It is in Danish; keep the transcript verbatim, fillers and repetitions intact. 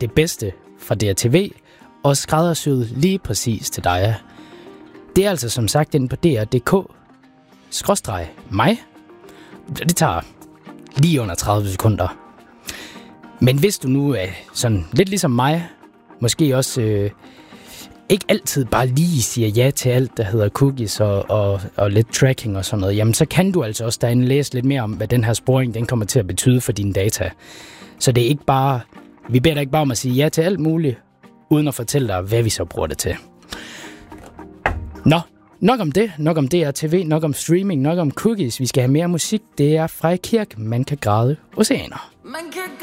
det bedste fra D R T V og skræddersyet lige præcis til dig. Det er altså som sagt inde på D R punktum d k skråstreg mig. Det tager lige under tredive sekunder. Men hvis du nu er sådan lidt ligesom mig, måske også øh, ikke altid bare lige siger ja til alt, der hedder cookies og, og, og lidt tracking og sådan noget, jamen så kan du altså også derinde læse lidt mere om, hvad den her sporing den kommer til at betyde for dine data. Så det er ikke bare, vi beder dig ikke bare om at sige ja til alt muligt, uden at fortælle dig, hvad vi så bruger det til. Nå, nok om det, nok om D R T V, nok om streaming, nok om cookies. Vi skal have mere musik. Det er Freja Kirk, Man kan græde oceaner. Man kan